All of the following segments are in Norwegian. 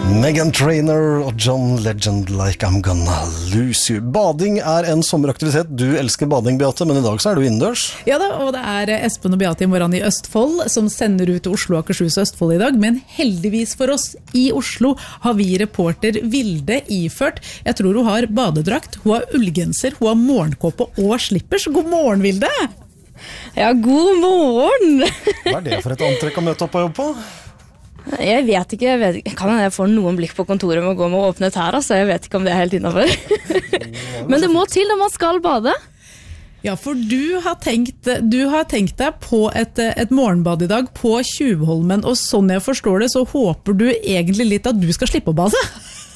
Meghan Trainor og John Legend Like I'm Gonna Lose You. Bading en sommeraktivitet. Du elsker bading, Beate, men i dag så du innendørs. Ja da, og det Espen og Beate i morgen i Østfold som sender ut til Oslo, Akershus og Østfold i dag. Men heldigvis for oss i Oslo har vi reporter Vilde iført. Jeg tror hun har badedrakt, hun har ullgenser, hun har morgenkåpe og slippers. God morgen, Vilde! Ja, god morgen! Hva det for et antrekk å møte opp på jobb på? Jeg vet ikke, kan jeg få noen blikk på kontoret med å gå med å åpne et her, altså? Jeg vet ikke om det helt innenfor. Men det må til når man skal bade. Ja, for du har tenkt deg på et morgenbad i dag på Tjuvholmen, og sånn jeg forstår det, så håper du egentlig litt at du skal slippe å bade.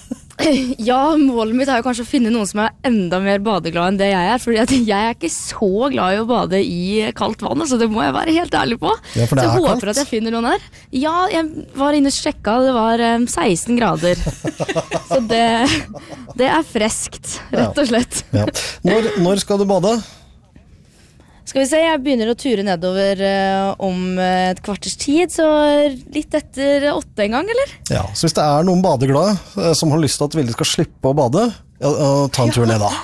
Ja, målet mitt jo kanskje å finne noen som enda mer badeglad enn det jeg fordi jeg ikke så glad i å bade i kaldt vann, så det må jeg være helt ærlig på. Ja, for det så jeg håper kaldt. At jeg finner noen her. Ja, jeg var inne og sjekka, det var 16 grader. Så det freskt, rett og slett. Ja. Når skal du bade? Skal vi se, jeg begynner å ture nedover om et kvarters tid, så litt etter 8 en gang, eller? Ja, så hvis det noen badeglade som har lyst til at Vilde skal slippe å bade, ta en tur ned da.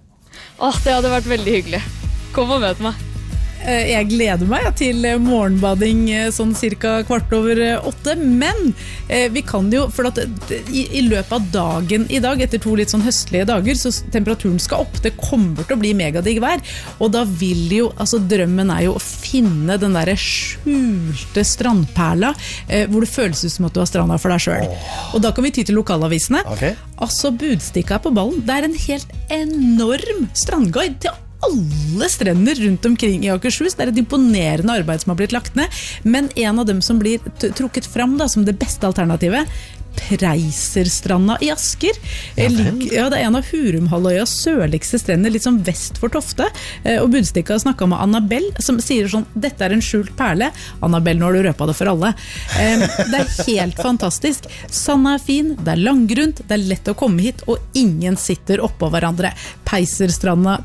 Det hadde vært veldig hyggelig. Kom og møt meg. Jeg gleder meg til morgenbading sånn cirka 7:15, men vi kan jo, for at i løpet av dagen i dag, etter 2 litt sånn høstlige dager, så temperaturen skal opp, det kommer til å bli megadigg vær, og da vil jo, altså drømmen jo å finne den der skjulte strandperla, hvor det føles ut som at du har stranda for deg selv. Og da kan vi ty til lokalavisene. Okay. Altså budstikka på ballen, det en helt enorm strandguide til alle strender rundt omkring i Akershus. Det et imponerende arbeid som har blitt lagt ned, men en av dem som blir trukket fram da, som det beste alternativet, Preiserstranda i Asker. Ja, det en av Hurumhalvøyas sørligste strender, litt sånn vest for Tofte, og Budstikka snakket med Annabelle, som sier sånn, dette en skjult perle. Annabelle, nå har du røpet det for alle. Det helt fantastisk. Sanda fin, det langgrunt, det lett å komme hit, og ingen sitter oppå hverandre. Preiserstranda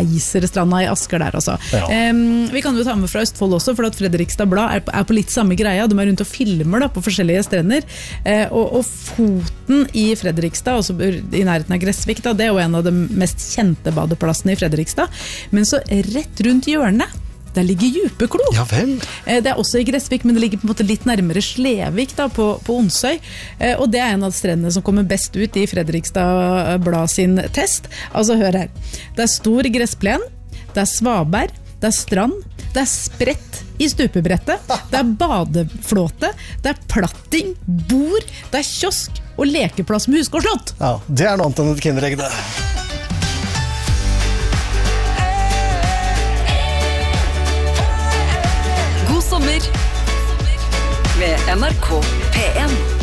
i Asker der, altså. Ja. Vi kan jo ta med fra Østfold også, for at Fredrikstad Blad på litt samme greia. De rundt og filmer da, på forskjellige strender, og foten i Fredrikstad, også i nærheten av Gressvik, da, det jo en av de mest kjente badeplassene i Fredrikstad. Men så rett rundt hjørnet, der ligger Djupeklo. Ja vel. Det også i Gressvik, men det ligger på en måte litt nærmere Slevik da, på Onsøy. Og det en av strendene som kommer best ut i Fredrikstad Blad sin test. Altså, hør her. Det stor gressplen, det svaberg, det strand, det spredt i stupebrettet, det badeflåte, det platting, bord, det kiosk og lekeplass med husk og slott. Ja, det noe annet enn et kinderegg, det. God sommer med NRK P1.